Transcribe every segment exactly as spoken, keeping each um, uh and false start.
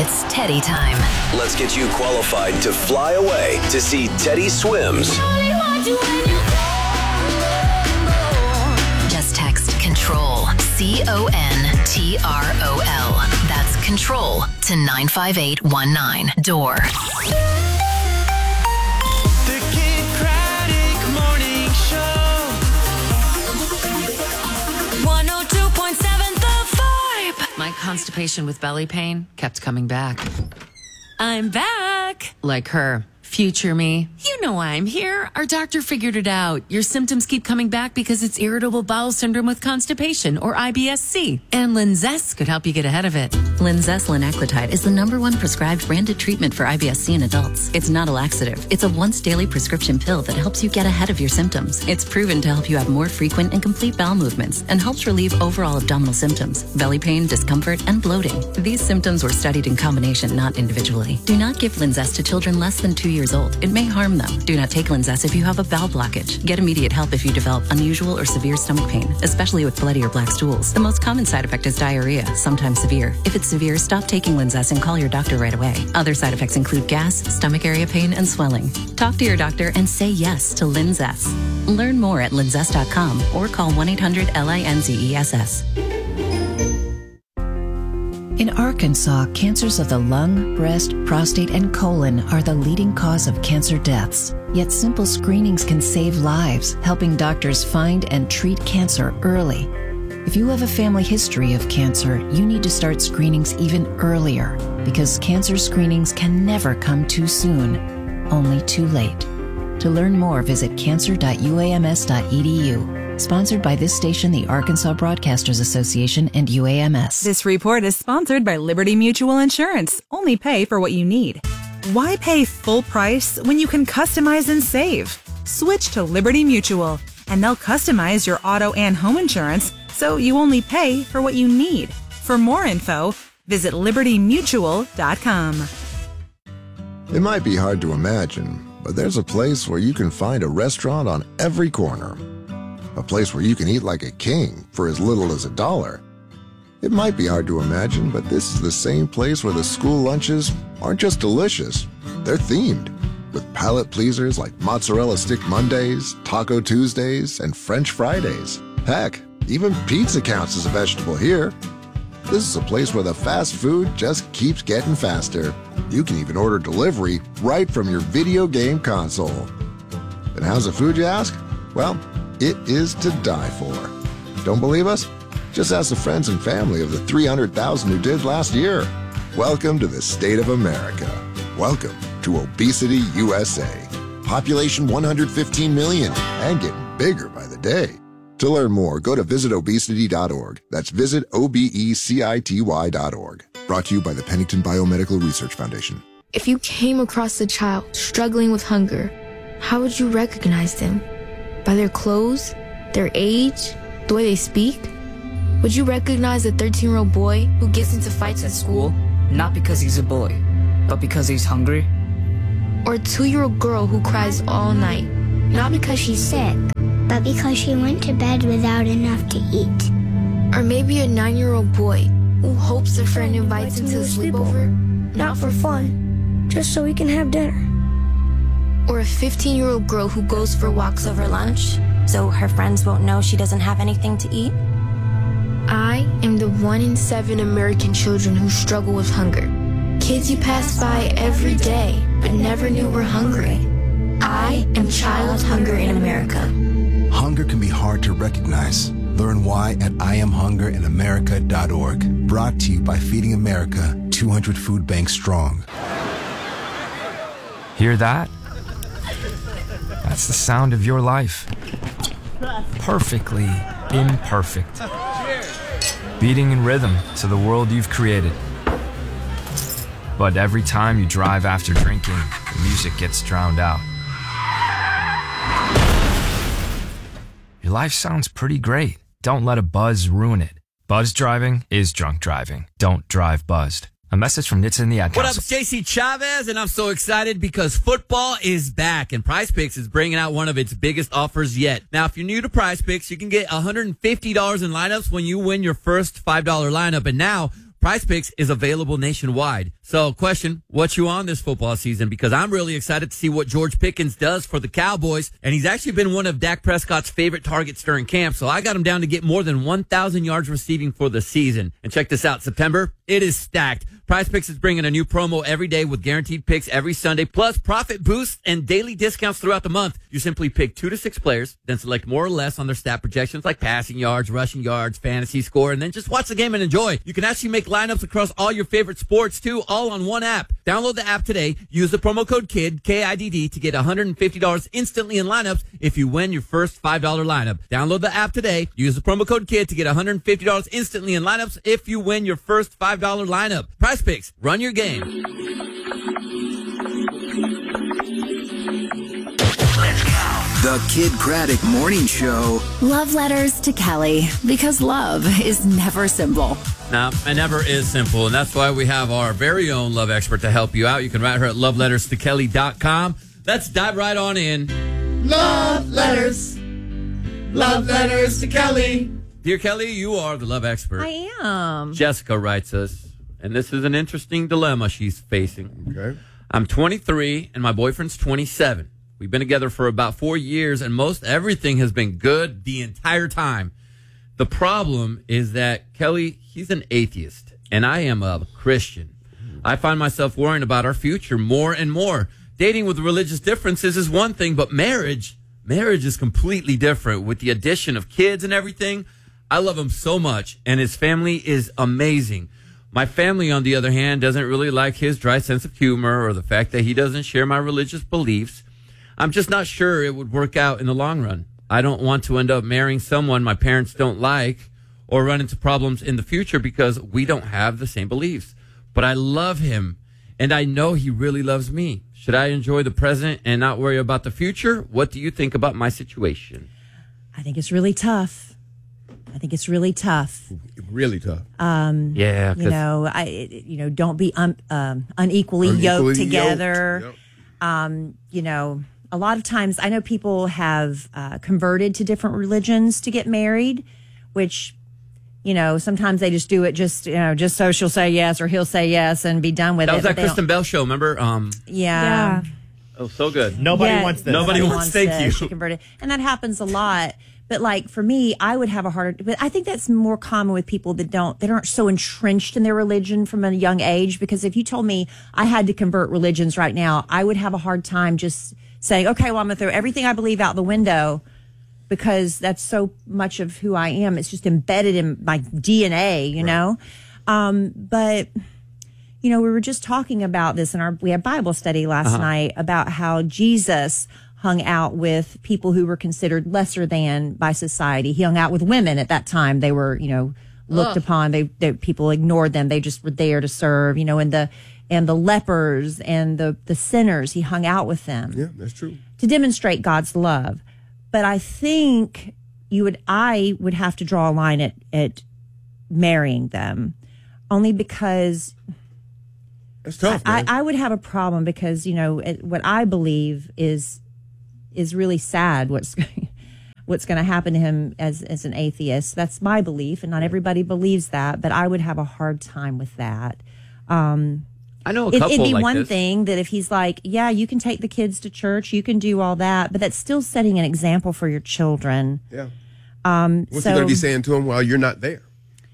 It's Teddy time. Let's get you qualified to fly away to see Teddy Swims. Just text CONTROL, C O N T R O L. That's CONTROL to nine five eight one nine. Door. The Kid Craddock Morning Show. one oh two point seven The Vibe. My constipation with belly pain kept coming back. I'm back. Like her. Future me. You know I'm here. Our doctor figured it out. Your symptoms keep coming back because it's irritable bowel syndrome with constipation, or I B S C. And Linzess could help you get ahead of it. Linzess linaclotide is the number one prescribed branded treatment for I B S C in adults. It's not a laxative. It's a once daily prescription pill that helps you get ahead of your symptoms. It's proven to help you have more frequent and complete bowel movements and helps relieve overall abdominal symptoms, belly pain, discomfort, and bloating. These symptoms were studied in combination, not individually. Do not give Linzess to children less than two years old. It may harm them. Do not take Linzess if you have a bowel blockage. Get immediate help if you develop unusual or severe stomach pain, especially with bloody or black stools. The most common side effect is diarrhea, sometimes severe. If it's severe, stop taking Linzess and call your doctor right away. Other side effects include gas, stomach area pain, and swelling. Talk to your doctor and say yes to Linzess. Learn more at linzess dot com or call one eight hundred L I N Z E S S. In Arkansas, cancers of the lung, breast, prostate, and colon are the leading cause of cancer deaths. Yet simple screenings can save lives, helping doctors find and treat cancer early. If you have a family history of cancer, you need to start screenings even earlier, because cancer screenings can never come too soon, only too late. To learn more, visit cancer dot U A M S dot E D U. Sponsored by this station, the Arkansas Broadcasters Association, and U A M S. This report is sponsored by Liberty Mutual Insurance. Only pay for what you need. Why pay full price when you can customize and save? Switch to Liberty Mutual, and they'll customize your auto and home insurance so you only pay for what you need. For more info, visit liberty mutual dot com. It might be hard to imagine, but there's a place where you can find a restaurant on every corner. A place where you can eat like a king for as little as a dollar. It might be hard to imagine, but this is the same place where the school lunches aren't just delicious, they're themed, with palate pleasers like Mozzarella Stick Mondays, Taco Tuesdays, and French Fridays. Heck, even pizza counts as a vegetable here. This is a place where the fast food just keeps getting faster. You can even order delivery right from your video game console. And how's the food, you ask? Well, it is to die for. Don't believe us? Just ask the friends and family of the three hundred thousand who did last year. Welcome to the state of America. Welcome to Obesity U S A. Population one hundred fifteen million and getting bigger by the day. To learn more, go to visit obesity dot org. That's visit O B E C I T Y dot org. Brought to you by the Pennington Biomedical Research Foundation. If you came across a child struggling with hunger, how would you recognize them? By their clothes, their age, the way they speak? Would you recognize a thirteen-year-old boy who gets into fights at school? Not because he's a boy, but because he's hungry? Or a two-year-old girl who cries all night, not because she's sick, but because she went to bed without enough to eat? Or maybe a nine-year-old boy who hopes a friend invites him to a sleepover, not for fun, just so he can have dinner. Or a fifteen-year-old girl who goes for walks over lunch, so her friends won't know she doesn't have anything to eat? I am the one in seven American children who struggle with hunger. Kids you pass by every day, but never knew were hungry. I am child hunger in America. Hunger can be hard to recognize. Learn why at I am hunger in america dot org. Brought to you by Feeding America, two hundred food banks strong. Hear that? That's the sound of your life. Perfectly imperfect. Beating in rhythm to the world you've created. But every time you drive after drinking, the music gets drowned out. Your life sounds pretty great. Don't let a buzz ruin it. Buzz driving is drunk driving. Don't drive buzzed. A message from Nitsa and the Ad What Council. up, it's J C Chavez, and I'm so excited because football is back, and Prize Picks is bringing out one of its biggest offers yet. Now, if you're new to Prize Picks, you can get one hundred fifty dollars in lineups when you win your first five dollar lineup, and now Prize Picks is available nationwide. So, question, what you on this football season? Because I'm really excited to see what George Pickens does for the Cowboys. And he's actually been one of Dak Prescott's favorite targets during camp. So I got him down to get more than one thousand yards receiving for the season. And check this out, September, it is stacked. Prize Picks is bringing a new promo every day with guaranteed picks every Sunday, plus profit boosts and daily discounts throughout the month. You simply pick two to six players, then select more or less on their stat projections like passing yards, rushing yards, fantasy score, and then just watch the game and enjoy. You can actually make lineups across all your favorite sports, too, all on one app. Download the app today. Use the promo code KIDD, K I D D, to get one hundred fifty dollars instantly in lineups if you win your first five dollar lineup. Download the app today. Use the promo code KIDD to get one hundred fifty dollars instantly in lineups if you win your first five dollar lineup. Prize Picks. Run your game. The Kid Craddock Morning Show. Love letters to Kelly, because love is never simple. Now, it never is simple, and that's why we have our very own love expert to help you out. You can write her at love letters to kelly dot com. Let's dive right on in. Love letters. Love letters to Kelly. Dear Kelly, you are the love expert. I am. Jessica writes us, and this is an interesting dilemma she's facing. Okay. I'm twenty-three, and my boyfriend's twenty-seven. We've been together for about four years, and most everything has been good the entire time. The problem is that Kelly, he's an atheist, and I am a Christian. I find myself worrying about our future more and more. Dating with religious differences is one thing, but marriage, marriage is completely different. With the addition of kids and everything, I love him so much, and his family is amazing. My family, on the other hand, doesn't really like his dry sense of humor or the fact that he doesn't share my religious beliefs. I'm just not sure it would work out in the long run. I don't want to end up marrying someone my parents don't like or run into problems in the future because we don't have the same beliefs. But I love him, and I know he really loves me. Should I enjoy the present and not worry about the future? What do you think about my situation? I think it's really tough. I think it's really tough. Really tough. Um, yeah, you know, I you know, don't be un, um, unequally, Unequally yoked together. yoked. Yep. Um, you know, a lot of times I know people have uh, converted to different religions to get married, which, you know, sometimes they just do it just, you know, just so she'll say yes or he'll say yes and be done with that it. was that Kristen Bell show, remember? Um, yeah. yeah. Oh, so good. Nobody Yeah, wants this. Nobody wants, thank this. you. She converted. And that happens a lot. But like for me, I would have a harder, but I think that's more common with people that don't, that aren't so entrenched in their religion from a young age. Because if you told me I had to convert religions right now, I would have a hard time just saying, okay, well, I'm going to throw everything I believe out the window because that's so much of who I am. It's just embedded in my D N A, you right. know? Um, but, you know, we were just talking about this in our, we had Bible study last uh-huh. night about how Jesus hung out with people who were considered lesser than by society. He hung out with women at that time. They were, you know, looked Ugh. upon. They, they people ignored them. They just were there to serve, you know, and the, and the lepers and the, the sinners, he hung out with them. Yeah, that's true. To demonstrate God's love. But I think you would, I would have to draw a line at, at marrying them only because it's tough, I, man. I, I would have a problem because, you know, it, what I believe is, is really sad what's what's going to happen to him as as an atheist. That's my belief, and not everybody believes that, but I would have a hard time with that. Um, I know a it, couple It'd be like one this. thing that if he's like, yeah, you can take the kids to church, you can do all that, but that's still setting an example for your children. Yeah. Um, What's so, he going to be saying to him while you're not there?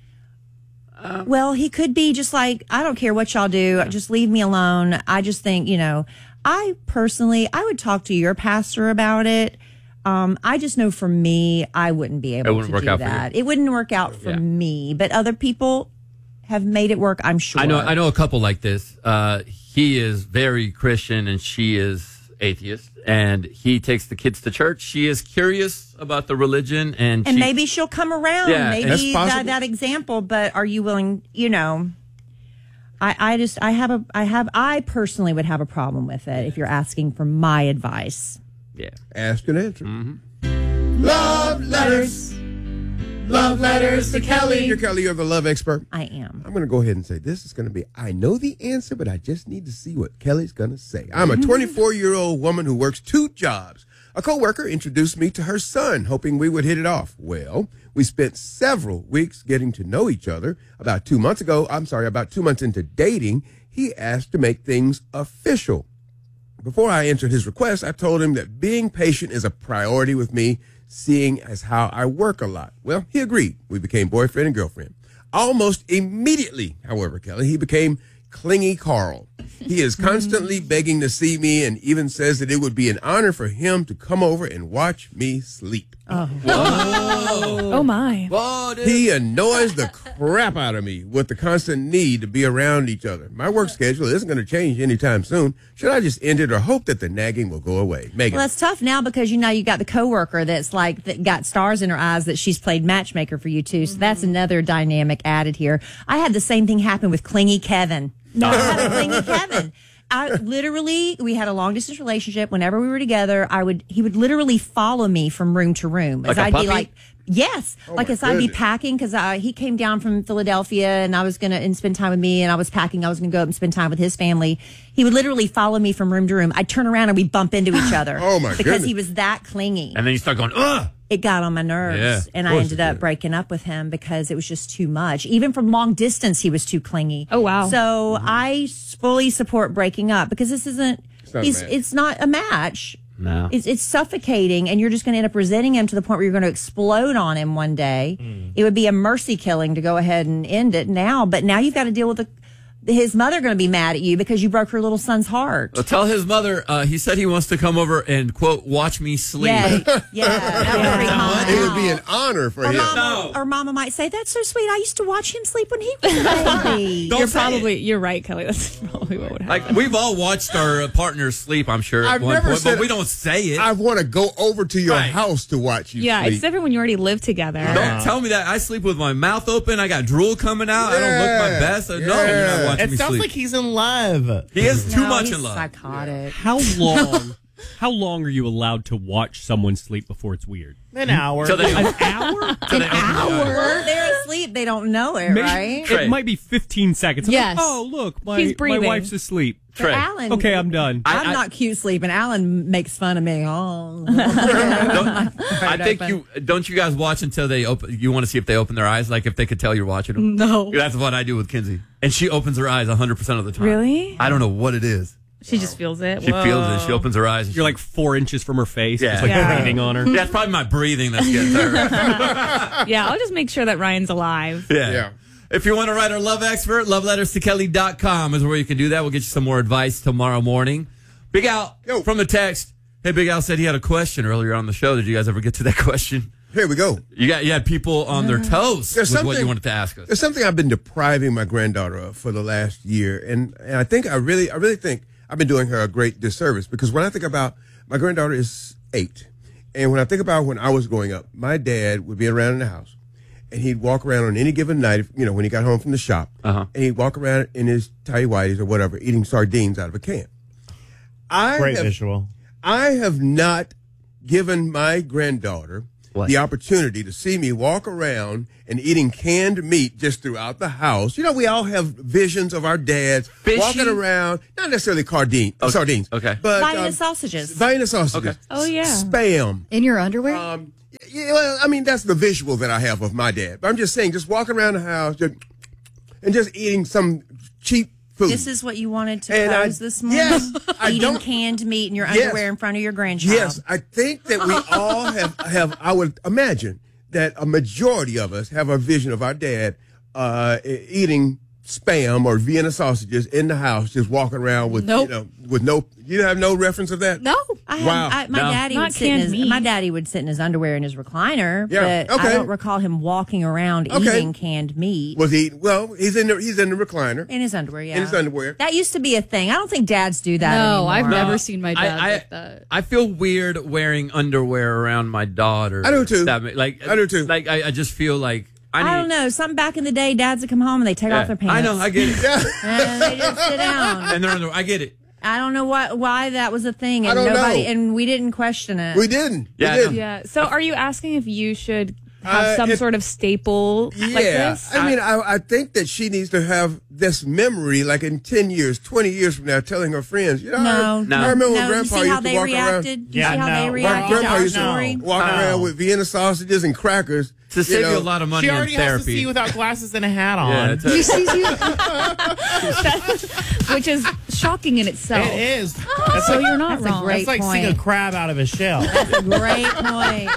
Um, well, he could be just like, I don't care what y'all do, yeah. just leave me alone. I just think, you know, I personally, I would talk to your pastor about it. Um, I just know for me, I wouldn't be able to work do out that. For you. It wouldn't work out for Yeah. me, but other people have made it work, I'm sure. I know I know a couple like this. Uh, he is very Christian and she is atheist, and he takes the kids to church. She is curious about the religion, and And she, maybe she'll come around. Yeah, that's maybe that, possible. that example, but are you willing, you know, I, I just, I have a, I have, I personally would have a problem with it if you're asking for my advice. yeah. Ask and answer. Mm-hmm. Love letters. Love letters to Kelly. You're Kelly, you're the love expert. I am. I'm going to go ahead and say this is going to be, I know the answer, but I just need to see what Kelly's going to say. I'm a twenty-four-year-old woman who works two jobs. A coworker introduced me to her son, hoping we would hit it off. Well, we spent several weeks getting to know each other. About two months ago, I'm sorry, about two months into dating, he asked to make things official. Before I answered his request, I told him that being patient is a priority with me, seeing as how I work a lot. Well, he agreed. We became boyfriend and girlfriend. Almost immediately, however, Kelly, he became clingy Carl. He is constantly begging to see me and even says that it would be an honor for him to come over and watch me sleep. Oh, oh my. Whoa, he annoys the crap out of me with the constant need to be around each other. My work schedule isn't going to change anytime soon. Should I just end it or hope that the nagging will go away? Megan. Well, that's tough now because, you know, you got the coworker that's like, that got stars in her eyes that she's played matchmaker for you too. So mm-hmm. that's another dynamic added here. I had the same thing happen with clingy Kevin. No, I had a clingy Kevin. I literally, we had a long distance relationship. Whenever we were together, I would, he would literally follow me from room to room. Like as a I'd puppy? be like, yes, Oh, like my as I'd be goodness. packing because he came down from Philadelphia and I was going to and spend time with me and I was packing. I was going to go up and spend time with his family. He would literally follow me from room to room. I'd turn around and we'd bump into each other. Oh, my Because goodness. he was that clingy. And then you start going, ugh. It got on my nerves, Yeah, and of I course ended it up did. breaking up with him because it was just too much. Even from long distance, he was too clingy. Oh, wow. So I s- fully support breaking up because this isn't. It's not a he's, match. it's not a match. No. It's, it's suffocating, and you're just going to end up resenting him to the point where you're going to explode on him one day. Mm. It would be a mercy killing to go ahead and end it now, but now you've got to deal with the, his mother going to be mad at you because you broke her little son's heart. Well, tell his mother, uh, he said he wants to come over and, quote, watch me sleep. Yeah, yeah, that would be calm It would be out. an honor for Or him. mama, or mama might say, "That's so sweet. I used to watch him sleep when he was a baby." Don't You're say probably, you're right, Kelly. That's probably what would happen. Like, we've all watched our uh, partners sleep, I'm sure, at I've one never point, said but we don't say it. I want to go over to your Right. house to watch you yeah, sleep. it's different when you already live together. Don't tell me that. I sleep with my mouth open. I got drool coming out. I don't look my Yeah. best. Uh, No, Yeah. you're not watching It me sounds sleep. like he's in love. He is too No, much he's in love. Psychotic. How long? How long are you allowed to watch someone sleep before it's weird? An hour. Till they, An hour? till they open their eyes. Well, they're asleep. They don't know it, Maybe- right? Trey. It might be fifteen seconds. I'm like, Yes. oh, look, my, He's my breathing. wife's asleep. Trey. Alan, Okay, I'm done. I- I'm I- not cute sleeping. Alan makes fun of me. Oh, I think you don't. You guys watch until they open. You want to see if they open their eyes, like if they could tell you're watching them. No. That's what I do with Kinsey, and she opens her eyes one hundred percent of the time. Really? I don't know what it is. She just feels it. She Whoa. feels it. She opens her eyes. And You're she- like four inches from her face, Yeah. just like Yeah. breathing on her. Yeah, it's probably my breathing that's getting her. Yeah, I'll just make sure that Ryan's alive. Yeah. Yeah. If you want to write our love expert, love letters to kelly dot com is where you can do that. We'll get you some more advice tomorrow morning. Big Al Yo. from the text. Hey, Big Al said he had a question earlier on the show. Did you guys ever get to that question? Here we go. You got you had people on their toes There's with what something- you wanted to ask us. There's something I've been depriving my granddaughter of for the last year, and, and I think I really, I really think I've been doing her a great disservice because when I think about my granddaughter is eight, and when I think about when I was growing up, my dad would be around in the house, and he'd walk around on any given night, you know, when he got home from the shop, Uh-huh. and he'd walk around in his tidy whities or whatever, eating sardines out of a can. I Great have, visual. I have not given my granddaughter What? the opportunity to see me walk around and eating canned meat just throughout the house. You know, we all have visions of our dads Fishy? walking around, not necessarily cardine, Okay. sardines, Okay. but Buying um, the sausages. buying the sausages. Okay. Oh, yeah. Spam. In your underwear? Um, yeah, well, I mean, that's the visual that I have of my dad. But I'm just saying, just walking around the house just, and just eating some cheap food. This is what you wanted to And I- pose this morning? yes, I Eating don't- canned meat in your Yes. underwear in front of your grandchild. Yes, I think that we all have, have, I would imagine that a majority of us have a vision of our dad uh, e- eating Spam or Vienna sausages in the house, just walking around with, Nope. you know, with no, you have no reference of that? No. I had, Wow. I, my No. daddy Not would sit in canned his, meat. my daddy would sit in his underwear in his recliner, Yeah, but okay. I don't recall him walking around Okay. eating canned meat Was he, well, he's in the, he's in the recliner. in his underwear. Yeah, In his underwear. That used to be a thing. I don't think dads do that No, anymore. I've never No, seen my dad I, I, like that. I feel weird wearing underwear around my daughter. I do too. That ma- like I do too. Like I, I just feel like I, I, need, don't know. Something back in the day, dads would come home and they take Yeah, off their pants. I know. I get it. and they just sit down. And they're under, I get it. I don't know what why that was a thing, I and don't nobody know. and we didn't question it. We didn't. Yeah, I we didn't. know. Yeah. So are you asking if you should have Uh, some it- sort of staple Yeah, like this? I mean, I, I think that she needs to have this memory, like in ten years, twenty years from now, telling her friends, you know, No, I, no, I remember when no. Grandpa You see how used to they walk reacted? around. You see how they reacted Grandpa to our used to story? walk No. around with Vienna sausages and crackers. To save you a lot of money She in already has to therapy. see without glasses and a hat on. Yeah, it's a- You see, you- which is shocking in itself. It is. Oh, so you're not that's wrong. Like, that's like seeing a crab out of a shell. That's a great point.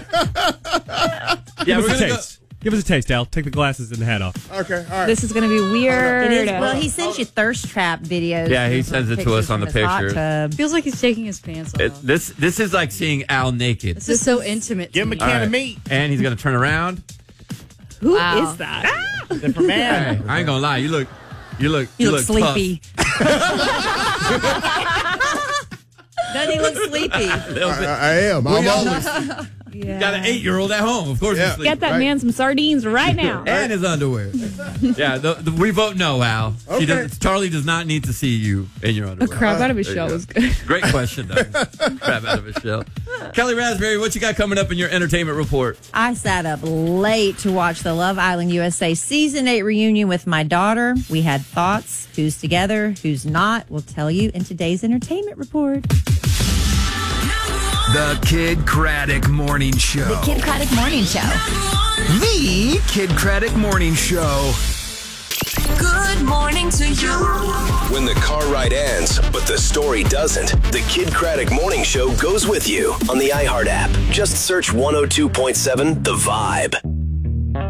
Yeah, Give we're us a gonna go. taste. Give us a taste, Al. Take the glasses and the hat off. Okay, all right. This is going to be weird. It is. Well, he sends you thirst trap videos. Yeah, he of sends it to pictures us on from the his hot picture. tub. Feels like he's taking his pants off. It, this this is like seeing Al naked. This is so intimate. Give him a to can me. of meat. And he's gonna turn around. Who is Wow. that? Different man. Hey, I ain't gonna lie. You look, you look, You, you, look, tough. sleepy. Doesn't he look sleepy? A little bit. I, I am. We I'm all- always. Yeah. Got an eight-year-old at home. Of course, Yeah. he's sleeping. Get that Right. man some sardines right now. And his underwear. Yeah, the, the, we vote no, Al. She Okay. does, Charlie does not need to see you in your A underwear. crab out of his There you shell go. was good. Great question, though. Crab out of his shell. Kelly Raspberry, what you got coming up in your entertainment report? I sat up late to watch the Love Island U S A Season eight reunion with my daughter. We had thoughts. Who's together, who's not. We'll tell you in today's entertainment report. The Kid Craddock Morning Show. The Kid Craddock Morning Show. The Kid Craddock Morning Show. Good morning to you. When the car ride ends, but the story doesn't, the Kid Craddock Morning Show goes with you on the iHeart app. Just search one oh two point seven The Vibe.